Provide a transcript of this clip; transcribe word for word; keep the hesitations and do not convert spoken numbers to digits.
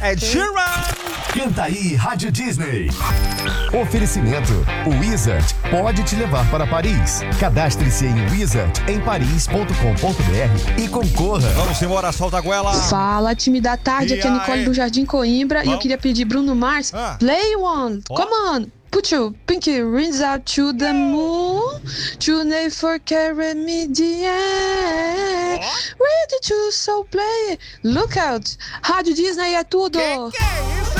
Ed Sheeran. Canta aí, Rádio Disney. Oferecimento: o Wizard pode te levar para Paris. Cadastre-se em wizard em paris ponto com ponto br e concorra. Vamos embora, solta a goela. Fala, time da tarde, E aqui é a Nicole aí? do Jardim Coimbra. E eu Vamos. queria pedir Bruno Mars, Ah. play one, Ó. come on. Put your pinky rings out to the moon. To never carry me the air. Ready to so play. Look out. Rádio Disney é tudo. Que que é isso?